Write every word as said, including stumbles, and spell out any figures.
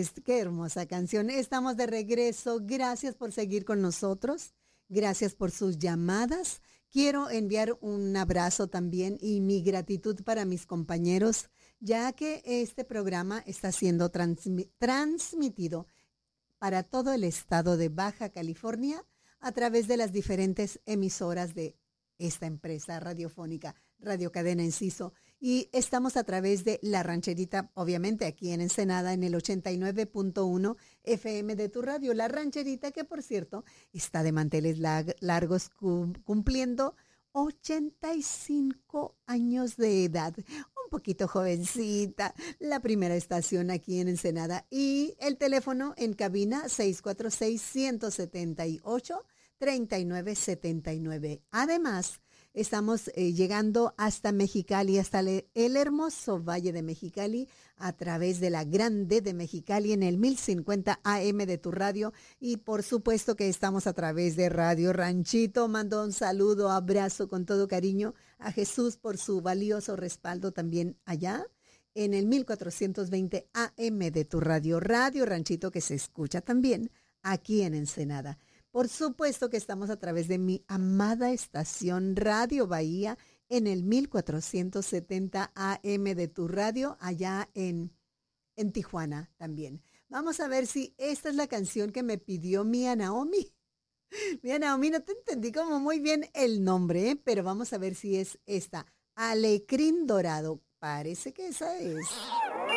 pues qué hermosa canción. Estamos de regreso. Gracias por seguir con nosotros. Gracias por sus llamadas. Quiero enviar un abrazo también y mi gratitud para mis compañeros, ya que este programa está siendo transmi- transmitido para todo el estado de Baja California a través de las diferentes emisoras de esta empresa radiofónica, Radio Cadena Enciso. Y estamos a través de La Rancherita, obviamente aquí en Ensenada, en el ochenta y nueve punto uno F M de tu radio. La Rancherita, que por cierto está de manteles lag- largos, cum- cumpliendo ochenta y cinco años de edad. Un poquito jovencita. La primera estación aquí en Ensenada. Y el teléfono en cabina seis cuatro seis, uno siete ocho, tres nueve siete nueve. Además, estamos eh, llegando hasta Mexicali, hasta el, el hermoso Valle de Mexicali, a través de la Grande de Mexicali en el mil cincuenta A M de tu radio. Y por supuesto que estamos a través de Radio Ranchito. Mando un saludo, abrazo con todo cariño a Jesús por su valioso respaldo también allá en el mil cuatrocientos veinte A M de tu radio. Radio Ranchito, que se escucha también aquí en Ensenada. Por supuesto que estamos a través de mi amada estación Radio Bahía en el mil cuatrocientos setenta A M de tu radio allá en, en Tijuana también. Vamos a ver si esta es la canción que me pidió Mía Naomi. Mía Naomi, no te entendí como muy bien el nombre, ¿eh? Pero vamos a ver si es esta. Alecrín Dorado. Parece que esa es.